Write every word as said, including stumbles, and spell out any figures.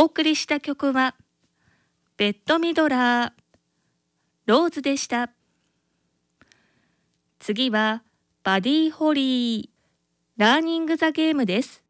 お送りした曲はベッドミドラー、ローズでした。次はバディホリー、ラーニングザゲームです。